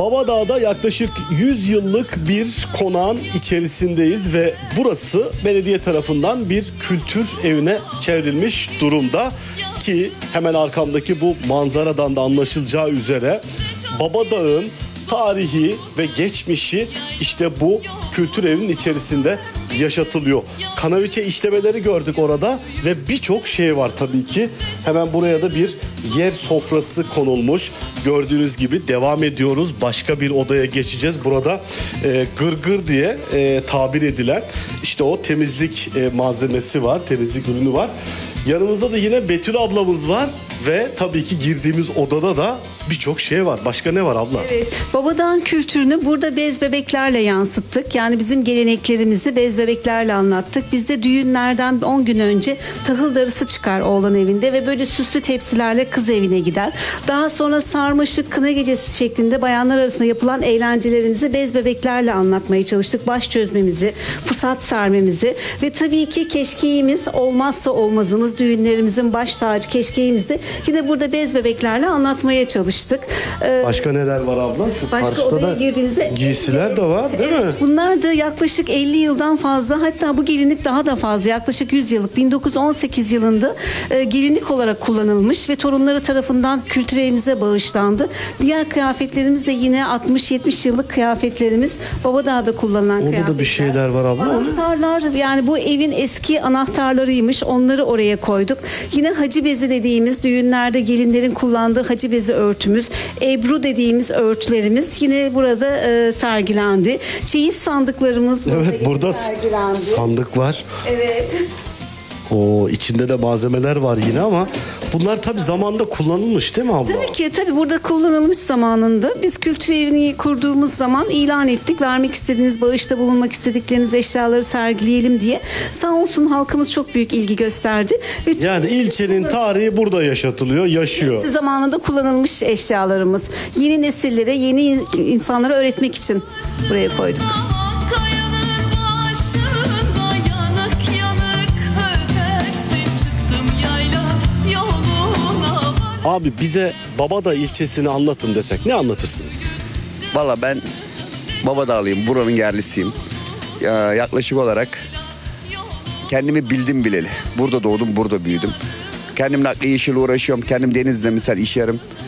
Babadağ'da yaklaşık 100 yıllık bir konağın içerisindeyiz ve burası belediye tarafından bir kültür evine çevrilmiş durumda ki hemen arkamdaki bu manzaradan da anlaşılacağı üzere Babadağ'ın tarihi ve geçmişi işte bu kültür evinin içerisinde yaşatılıyor. Kanaviçe işlemeleri gördük orada ve birçok şey var tabii ki. Hemen buraya da bir yer sofrası konulmuş. Gördüğünüz gibi devam ediyoruz. Başka bir odaya geçeceğiz. Burada gırgır diye tabir edilen işte o temizlik malzemesi var. Temizlik ürünü var. Yanımızda da yine Betül ablamız var ve tabii ki girdiğimiz odada da birçok şey var. Başka ne var abla? Evet, Babadağ'ın kültürünü burada bez bebeklerle yansıttık. Yani bizim geleneklerimizi bez bebeklerle anlattık. Bizde düğünlerden 10 gün önce tahıl darısı çıkar oğlan evinde ve böyle süslü tepsilerle kız evine gider. Daha sonra sarmaşık, kına gecesi şeklinde bayanlar arasında yapılan eğlencelerimizi bez bebeklerle anlatmaya çalıştık. Baş çözmemizi, pusat sermemizi ve tabii ki keşkeğimiz olmazsa olmazımız, düğünlerimizin baş tacı keşkeğimiz de yine burada bez bebeklerle anlatmaya çalıştık. Başka neler var abla? Şu Başka karşıda odaya da girdiğinizde giysiler de var değil mi? bunlar da yaklaşık 50 yıldan fazla, hatta bu gelinlik daha da fazla, yaklaşık 100 yıllık 1918 yılında gelinlik olarak kullanılmış ve torunları tarafından kültür evimize bağışlandı. Diğer kıyafetlerimiz de yine 60-70 yıllık kıyafetlerimiz, Babadağ'da kullanılan Orada kıyafetler. da bir şeyler var abla. Anahtarlar, yani bu evin eski anahtarlarıymış. Onları oraya koyduk. Yine hacı bezi dediğimiz, düğünlerde gelinlerin kullandığı hacı bezi örtümüz, ebru dediğimiz örtülerimiz yine burada sergilendi. Çeyiz sandıklarımız Evet, burada sergilendi. sandık var. Evet. O içinde de malzemeler var yine ama bunlar tabii zamanda kullanılmış değil mi abla? Tabii burada kullanılmış zamanında. Biz kültür evini kurduğumuz zaman ilan ettik. Vermek istediğiniz, bağışta bulunmak istedikleriniz eşyaları sergileyelim diye. Sağ olsun halkımız çok büyük ilgi gösterdi. Ve Yani ilçenin tarihi burada yaşatılıyor, yaşıyor. zamanında kullanılmış eşyalarımız. Yeni nesillere, yeni insanlara öğretmek için buraya koyduk. Abi bize Babadağ ilçesini anlatın desek ne anlatırsınız? Valla ben Babadağlıyım, buranın yerlisiyim. Yaklaşık olarak kendimi bildim bileli. Burada doğdum, burada büyüdüm. Kendim nakliye işiyle uğraşıyorum. Kendim denizde misal iş yerim.